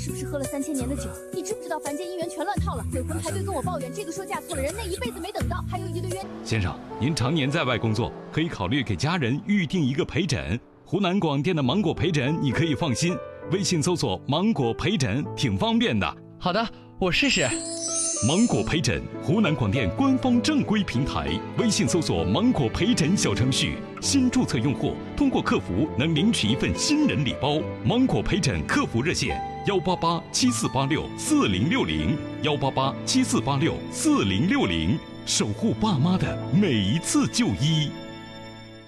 是不是喝了3000年的酒？你知不知道凡间姻缘全乱套了？鬼魂排队跟我抱怨，这个说嫁错了人，那一辈子没等到，还有一堆冤。 先生，您常年在外工作，可以考虑给家人预定一个陪诊。湖南广电的芒果陪诊，你可以放心，微信搜索芒果陪诊，挺方便的。 好的，我试试。 芒果陪诊，湖南广电官方正规平台，微信搜索芒果陪诊小程序，新注册用户通过客服能领取一份新人礼包。芒果陪诊客服热线：18874864060，18874864060，守护爸妈的每一次就医。